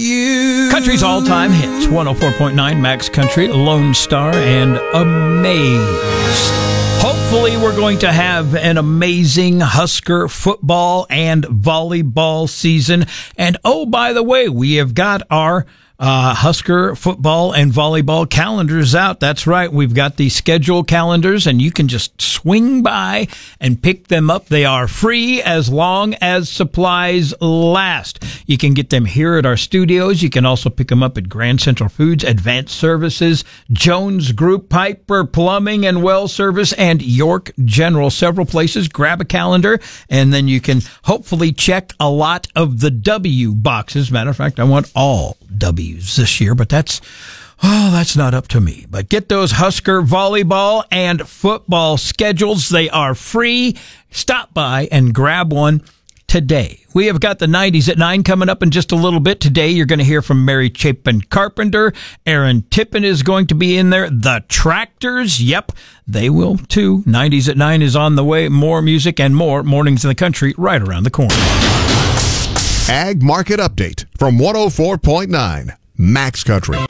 you. Country's all-time hits, 104.9 Max Country, Lone Star, and Amaze. Hopefully, we're going to have an amazing Husker football and volleyball season. And, oh, by the way, we have got our Husker football and volleyball calendars out. That's right. We've got the schedule calendars, and you can just swing by and pick them up. They are free as long as supplies last. You can get them here at our studios. You can also pick them up at Grand Central Foods, Advanced Services, Jones Group, Piper Plumbing and Well Service, and York General. Several places. Grab a calendar, and then you can hopefully check a lot of the W boxes. Matter of fact, I want all W's this year, but that's not up to me. But get those Husker volleyball and football schedules. They are free. Stop by and grab one today. We have got the 90s at 9 coming up in just a little bit. Today, you're going to hear from Mary Chapin Carpenter. Aaron Tippin is going to be in there. The Tractors, yep, they will too. 90s at 9 is on the way. More music and more Mornings in the Country right around the corner. Ag Market Update from 104.9 Max Country.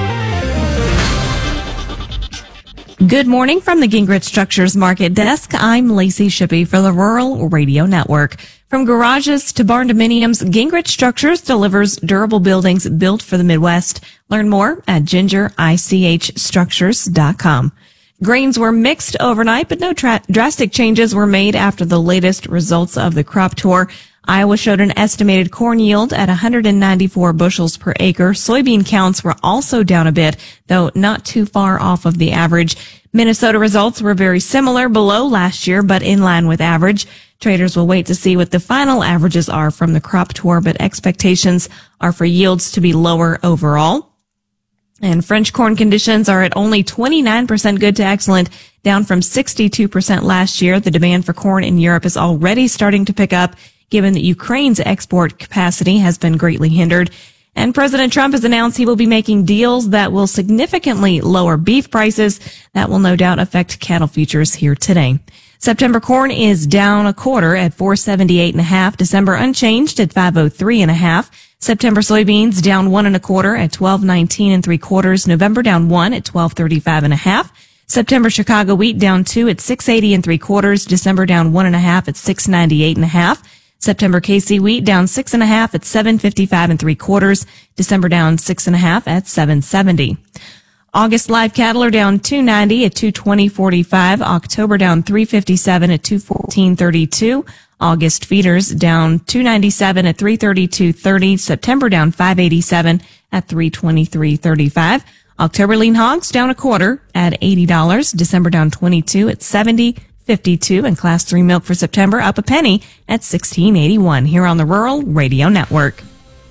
Good morning from the Gingrich Structures Market Desk. I'm Lacey Shippey for the Rural Radio Network. From garages to barn dominiums, Gingrich Structures delivers durable buildings built for the Midwest. Learn more at gingerichstructures.com. Grains were mixed overnight, but no drastic changes were made after the latest results of the crop tour. Iowa showed an estimated corn yield at 194 bushels per acre. Soybean counts were also down a bit, though not too far off of the average. Minnesota results were very similar, below last year, but in line with average. Traders will wait to see what the final averages are from the crop tour, but expectations are for yields to be lower overall. And French corn conditions are at only 29% good to excellent, down from 62% last year. The demand for corn in Europe is already starting to pick up, given that Ukraine's export capacity has been greatly hindered. And President Trump has announced he will be making deals that will significantly lower beef prices. That will no doubt affect cattle futures here today. September corn is down a quarter at 478.5. December unchanged at 503.5. September soybeans down 1 1/4 at 12.19 3/4. November down 1 at 12.35.5. September Chicago wheat down 2 at 680 3/4. December down 1 1/2 at 698.5. September KC wheat down 6 1/2 at 755 3/4. December down 6 1/2 at 770. August live cattle are down 290 at 220.45. October down 357 at 214.32. August feeders down 297 at 332.30. September down 587 at 323.35. October lean hogs down a quarter at $80. December down 22 at 70.52. And Class 3 milk for September up a penny at $16.81 here on the Rural Radio Network.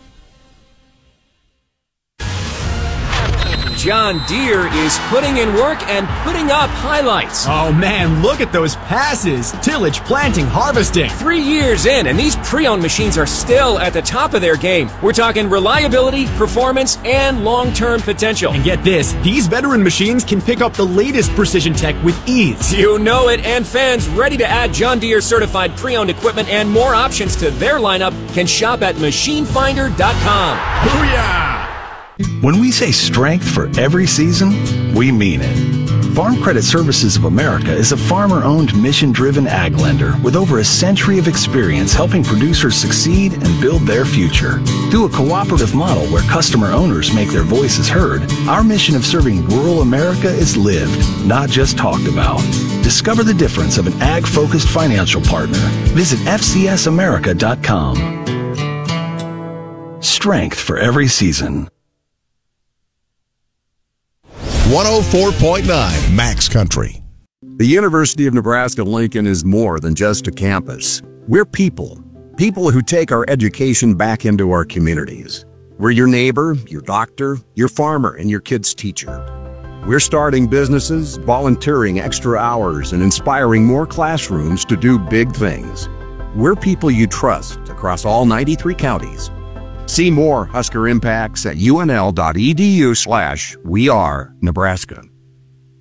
John Deere is putting in work and putting up highlights. Oh man, look at those passes. Tillage, planting, harvesting. 3 years in, and these pre-owned machines are still at the top of their game. We're talking reliability, performance, and long-term potential. And get this, these veteran machines can pick up the latest precision tech with ease. You know it, and fans ready to add John Deere certified pre-owned equipment and more options to their lineup can shop at machinefinder.com. Booyah! When we say strength for every season, we mean it. Farm Credit Services of America is a farmer-owned, mission-driven ag lender with over a century of experience helping producers succeed and build their future. Through a cooperative model where customer owners make their voices heard, our mission of serving rural America is lived, not just talked about. Discover the difference of an ag-focused financial partner. Visit FCSAmerica.com. Strength for every season. 104.9 Max Country. The University of Nebraska-Lincoln is more than just a campus. We're people who take our education back into our communities. We're your neighbor, your doctor, your farmer, and your kid's teacher. We're starting businesses, volunteering extra hours, and inspiring more classrooms to do big things. We're people you trust across all 93 counties. See more Husker Impacts at unl.edu/wearenebraska.